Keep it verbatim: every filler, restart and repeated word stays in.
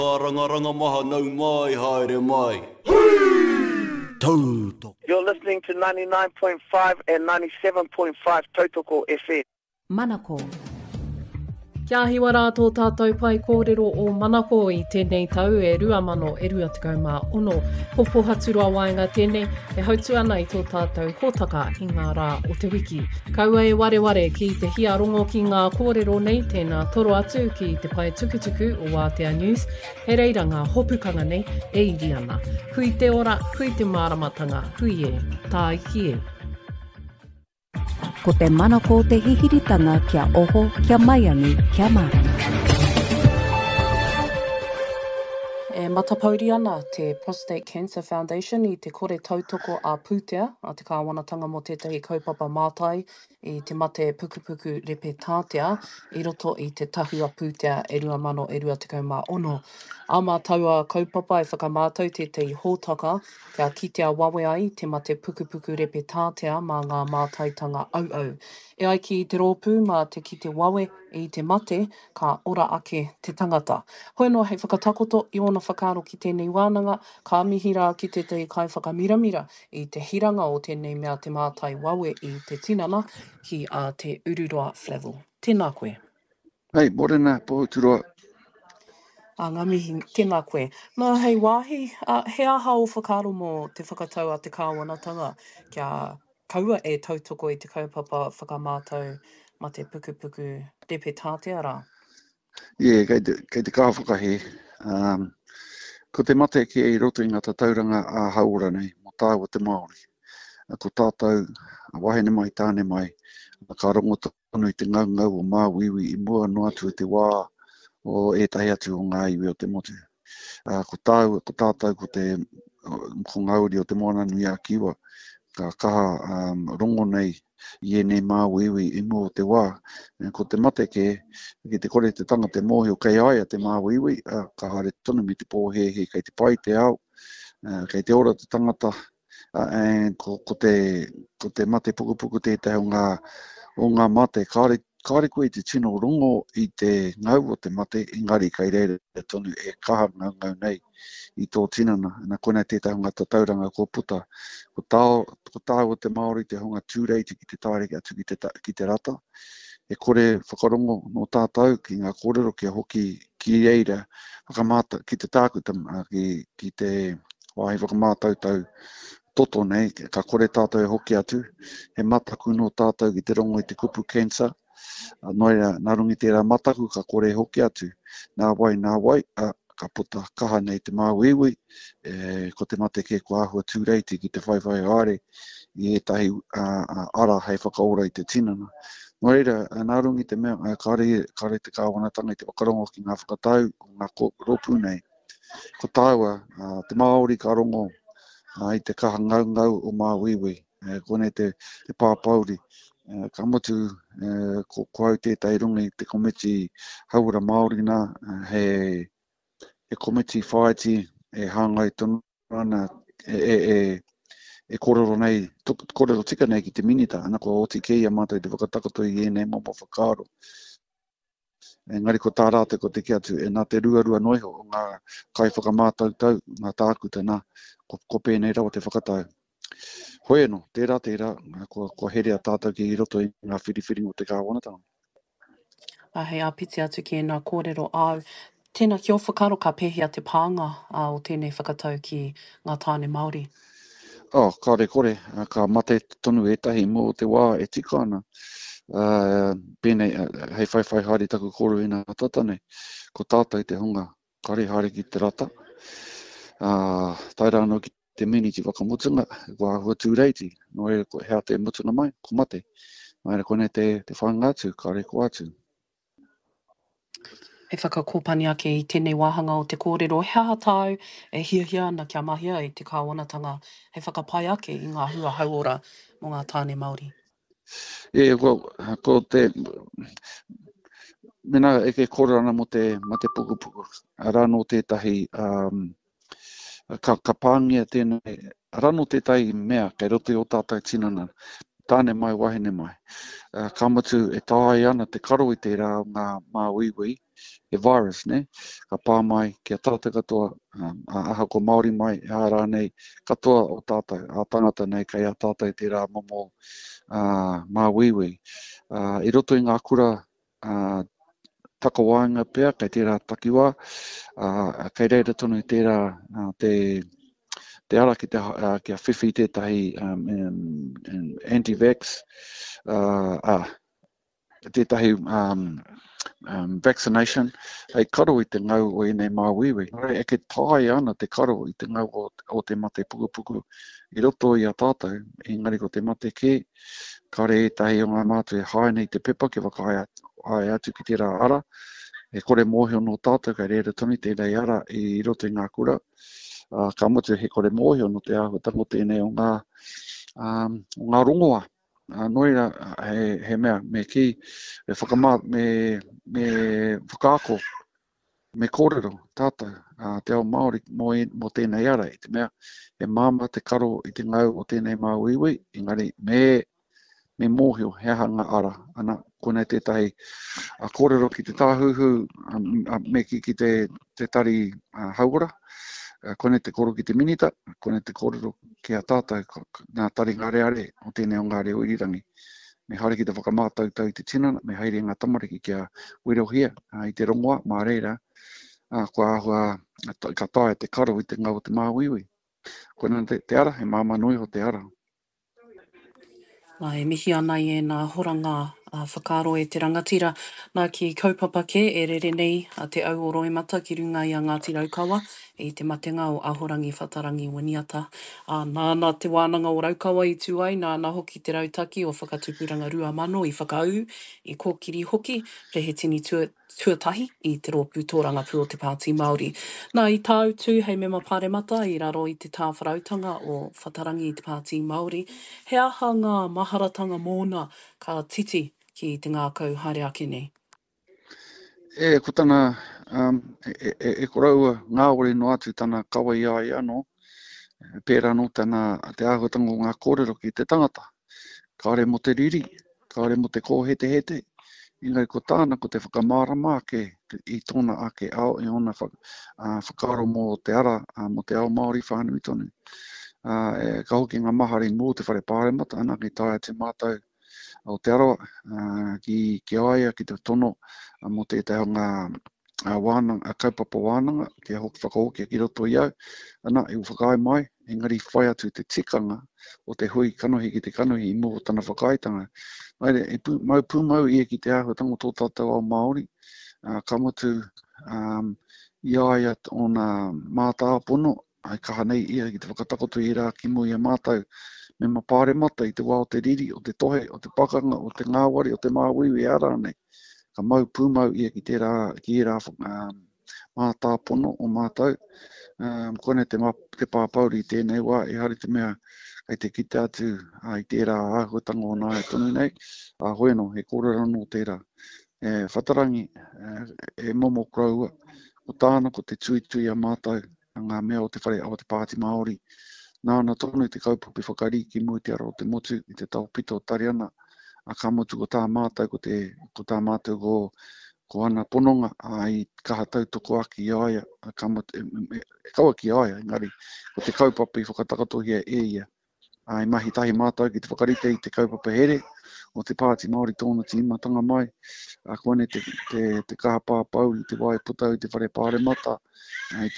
Rangaranga maha nau mai haere mai. Tauto. You're listening to ninety-nine point five and ninety-seven point five Tautoko F M. Manako. Kia hiwa rātou tātou pai kōrero o Manako i tēnei tau e rua mano e rua tekau mā ono. Popo haturua waenga tēnei e hautu ana i tō tātou hōtaka i ngā rā o te wiki. Kaua e ware ware ki te hia rongo ki ngā kōrero nei tēnā toro atu ki te pai tukutuku o Aotea News. He reira ngā hopukanga nei e iri ana. Hui te ora, hui te māramatanga, hui e, tā iki e. Ko te manako te hihiritanga kia oho, kia maiangi, kia marama. E matapauri ana te Prostate Cancer Foundation i te kore tautoko a Pūtea, a te kāwanatanga mo tētahi kaupapa mātai i te mate pukupuku repe tātea, i roto i te tahua Pūtea e rua mano e rua tekau mā ono. A mā taua kaupapa e whakamātau tētahi hōtaka kia kitea wawe ai te mate pukupuku repe tātea mā ngā mātaitanga au au. E ai ki te rōpū mā te ki te wawe i te mate, ka ora ake te tangata. Hoi noa hei whakatakoto i ona whakaaro ki tēnei wānanga, ka mihira ki te te kai whakamiramira i te hiranga o tēnei mea te mātai wawe i te tinana ki a te Ururoa Flavel. Tēnā koe. Hei, morena, pōturoa. A ngā mihi, tēnā koe. Nā hei wāhi, uh, he aha o whakaaro mō te whakatau a te kāwanatanga kia kaua e tautoko i te kaupapa whakamātau ma te pukupuku repe tātea rā. Yeah, kei te, kei te kāwhakahe. Um, ko te mate ki e roto i ngā tauranga a haura nei, mo tāua te Māori. Ko tātou, a wahene mai, tāne mai, a ka rongo tonu i te ngau ngau o mā wiwi i mua no atu te wā o e tahi atu o ngā iwi o te motu. Uh, ko, tāu, ko tātou ko te ko ngauri o te moana nui a kiwa, ka kaha um, rongo nei i e nei mā wiwi i mua o te wā. E, ko te mate ke, ki te kore te tanga te mohi o kei aia te mā wiwi, uh, ka hare tonu mi te pōhehe kei te pai te au, uh, kei te ora te tangata, uh, and ko, ko, te, ko te mate pukupuku tētahi o ngā, o ngā mate, kāre Kāre koe te tino rongo i te ngau o te mate, engari kei reire tonu e kaha ngau ngau nei i tō tinana. Nā koenei tētahi ngā tauranga ko puta. Ko tāo, ko tāo o te Māori te honga tūreiti ki te tāreke atu ki te, ki te rata. E kore whakarongo no tātou ki ngā kōrero kia hoki ki eira whakamāta ki te tākuta ki, ki te wāhi whakamātau tau toto nei, ka kore tātou e hoki atu. He mataku no tātou ki te rongo i te kupu cancer. Noi nā rungi tērā mataku ka kore hoki atu. Nā wai, nā wai, a, ka puta kaha nei te māwiwi, e, ko te mate ke ko ahua tūreiti ki te whaiwhai aare, i e tahi a, a, ara hei whakaora i te tinana. Nō reira, nā rungi te mea, kāre, kāre te kāwanatanga i te wakarongo ki ngā whakatau, ngā ropu nei. Ko tāua, a, te Māori ka rongo a, i te kaha ngau ngau o māwiwi, e, kone te, te pāpauri. Uh, ka motu uh, ko, ko au tētai rungi te komiti haura Māori nā, uh, he, he komiti whaiti e hāngai tonu ana e, e, e, e kororo nei, tuk, kororo tika nei ki te minita, ana ko oti kei a mātai te whakatakoto i e nei momo whakaaro. Engari ko tā rāte ko te ki atu, e nā te rua rua noiho o ngā kai whakamātau tau, ngā tākuta nā, ko, ko pēnei rau te whakatau. Hoi no, tērā, tērā, ko, ko herea tātou ki i roto i ngā whiriwhiri o te kāwanatanga. A hei a piti atu ki ngā kōrero au. Tēnā ki o whakaro ka pēhea te pānga a, o tēnei whakatau ki ngā tāne Māori. Oh, kāre kore, ka mate tonu e tahi mo o te wā e tika ana. Uh, pēnei, uh, hei whaiwhai haere taku koro i ngā tatane, ko tātou te hunga, kare haere ki te rata. Uh, taira anō ki te mini ki whakamutunga, ko ahua tūreiti, no e hea te mutuna mai, ko mate. Mai re kone te, te whangatu, kare ko atu. E whakakōpani ake i tēnei wāhanga o te kōrero, he aha tāu e hia hia ana kia mahia i te kāwanatanga, he whakapai ake i ngā hua hauora mō ngā tāne Māori. E, ko, ko te, mena e ke kōrero ana mo te, ma te puku puku, rano tētahi, um, Ka, ka pāngia tēnei, rano tētai mea, kei roto o tātai tinana, tāne mai, wahine mai. Uh, ka matu e tāi ana te karo i te rā ngā māwiwi, e virus, ne? Ka pā mai kia tātou katoa, um, a aha ko Māori mai, e ārā nei, katoa o tātou, a tangata nei, kai a tātou i te rā momo uh, māwiwi. Uh, I roto i ngā kura uh, takawainga pea, kai te rā takiwa, uh, kai reira tonu i te rā uh, te te ara ki te uh, kia whiwhi tētahi um, um, anti-vax, uh, ah, tētahi um, um, vaccination, hei karo i te ngau o i nei māwiwi. E ke tāi ana te karo i te ngau o, o te mate puku puku i roto i a tātou, engari ko te mate ke, kare e tahi o ngā mātu e hae nei te pepa, ke waka ai atu ki te rā ara, e kore mōhio no tātou, kai reira tonu te rei ara i roto i ngā kura. Uh, ka motu he kore mōhio no te ahuatango tēnei o ngā, um, o ngā rongoa. Uh, noira he, he mea, me ki, me whakamā, me, me whakaako, me kōrero, tātou, uh, te ao Māori mō, mō tēnei ara, i te mea, he māma te karo i te ngau o tēnei māwiwi, engari me, me mōhio, he hanga ara, ana, kone tētahi uh, kōrero ki te tāhuhu, um, uh, me ki, ki te, te tari uh, hauora, Uh, kone te koro ki te minita, kone te koro ki a tātou, nā tari ngāre are o tēnei o ngāre o irirangi. Me haere ki te whakamātau tau i te tinana, me haere ngā tamariki ki a wirohia uh, i te rongoa, mā reira, uh, kua ahua uh, ka tāe te karo i te ngau o te māwiwi. Kone te, te ara, he māma nui o te ara. Nā e mihi ana i e nā horanga uh, whakaro e te rangatira. Nā ki kaupapa ke e rere nei a te au o Roemata ki runga i a Ngāti Raukawa i te matenga o Ahorangi Whatarangi Winiata. Uh, nāna te wānanga o Raukawa i tū ai, nāna hoki te rautaki o whakatupuranga rua mano i whakau, i kōkiri hoki, rehitini tua, tuatahi i te rōpū tōranga pū o te Pāti Māori. Nā i tāu tū hei mema pāremata i raro i te tāwharautanga o Whatarangi i te Pāti Māori. He aha ngā maharatanga mōna ka titi ki te ngākau haere ake nei? E, ko tana, um, e, e, e koraua ngā ore no atu tana kawa i ai anō, pērā no tana te āhuatango ngā kōrero ki te tangata. Kāre mo te riri, kāre mo te kōhete hete, ingai ko tāna ko te whakamārama ake i tōna ake ao i ona whak, uh, whakaro mō te ara, uh, mo te ao Māori whānui tonu. Uh, e, ka hoki ngā mahari mō te whare pāremata, ana ki tāia te mātau o te aroa, uh, ki, ki aia, ki te tono, uh, mo te te ngā uh, wānanga, uh, kaupapa wānanga, ki a hoki whakahoki ki roto i au, ana i u whakai mai, engari whai atu te tikanga o te hui kanohi ki te kanohi i mō tana whakaitanga. Maire, e pu, mau pūmau ia ki te āhuatango tō tātou ao Māori, uh, ka motu um, i aia o ngā mātā pono, ai kaha nei ia ki te whakatakoto i rā ki mui a mātau, me mapare mata i te wā o te riri, o te tohe, o te pakanga, o te ngāwari, o te māwiwi ārā nei. Ka mau pūmau ia ki te rā, ki rā um, mātā pono o mātau. Um, kone te, mā, te pāpauri i tēnei wā, e hari te mea, kei te kite atu ai te rā āhuatango o nā e tonu nei, a hoeno, he kōrero no te rā. E Whatarangi, e, e momo kraua, ko tāna ko te tui tui a mātau, ngā mea o te whare o te Pāti Māori. Nāna tonu i te kaupapa whakari ki mui te aro o te motu i te tau pito o Tariana. A ka motu ko tā mātou ko te ko tā mātou ko ko ana pononga ai kaha tautoko aki i aia. A ka motu e, e, e kaua ki aia, engari ko te kaupapa i whakatakato-hia e ia. Ai mahi tahi mātou ki te whakarite i te kaupapa here o te Pāti Māori tōna te imatanga mai. A kone te, te, te kaha pāpau i te wai putau i te whare pāremata. Ai